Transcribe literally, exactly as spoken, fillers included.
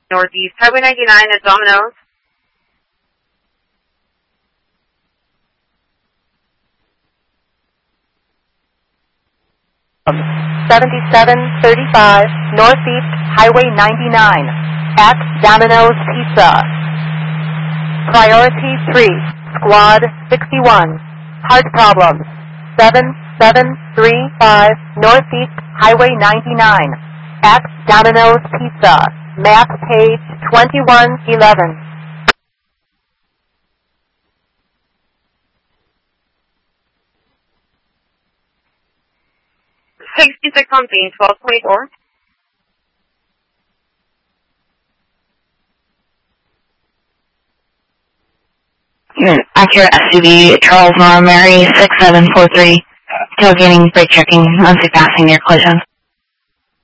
Northeast Highway ninety-nine at Domino's. seventy-seven thirty-five Northeast Highway ninety-nine at Domino's Pizza. Priority three, Squad sixty-one. Heart problems. seven seven three five Northeast Highway ninety-nine at Domino's Pizza. Map page twenty-one eleven. sixty-six on Bean, twelve twenty-four. Accurate S U V, Charles Nora Mary, six seven four three, tailgating, brake checking, unsafe passing near collision.